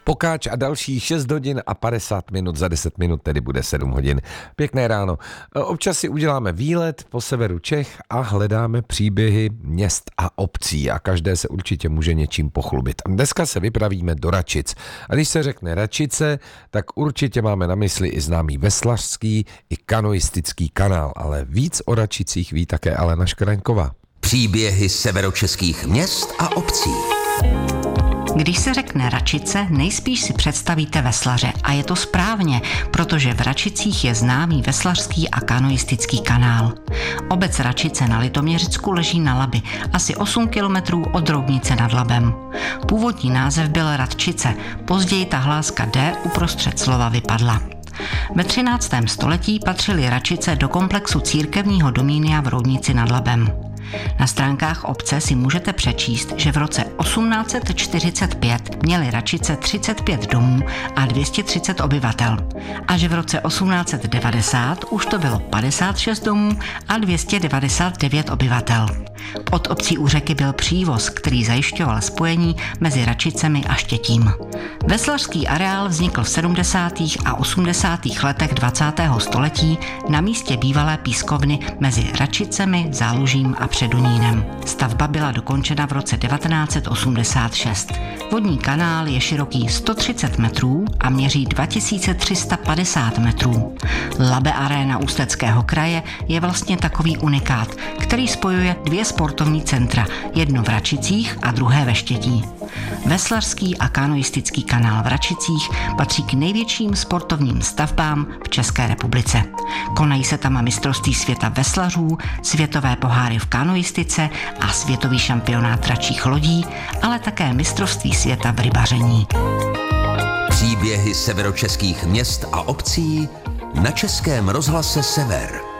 Pokáč a další 6 hodin a 50 minut, za 10 minut tedy bude 7 hodin. Pěkné ráno. Občas si uděláme výlet po severu Čech a hledáme příběhy měst a obcí a každé se určitě může něčím pochlubit. Dneska se vypravíme do Račic. A když se řekne Račice, tak určitě máme na mysli i známý veslařský i kanoistický kanál, ale víc o Račicích ví také Alena Škraňková. Příběhy severočeských měst a obcí. Když se řekne Račice, nejspíš si představíte veslaře a je to správně, protože v Račicích je známý veslařský a kanoistický kanál. Obec Račice na Litoměřicku leží na Labi, asi 8 kilometrů od Roudnice nad Labem. Původní název byl Radčice, později ta hláska D uprostřed slova vypadla. Ve 13. století patřily Račice do komplexu církevního domínia v Roudnici nad Labem. Na stránkách obce si můžete přečíst, že v roce 1845 měly Račice 35 domů a 230 obyvatel a že v roce 1890 už to bylo 56 domů a 299 obyvatel. Od obcí u řeky byl přívoz, který zajišťoval spojení mezi Račicemi a Štětím. Veslařský areál vznikl v 70. a 80. letech 20. století na místě bývalé pískovny mezi Račicemi, Zálužím a Předunínem. Stavba byla dokončena v roce 1986. Vodní kanál je široký 130 metrů a měří 2350 metrů. Labe Arena Ústeckého kraje je vlastně takový unikát, který spojuje dvě sportovní centra, jedno v Račicích a druhé ve Štětí. Veslařský a kanoistický kanál v Račicích patří k největším sportovním stavbám v České republice. Konají se tam mistrovství světa veslařů, světové poháry v kanoistice a světový šampionát račích lodí, ale také mistrovství světa v rybaření. Příběhy severočeských měst a obcí na Českém rozhlase Sever.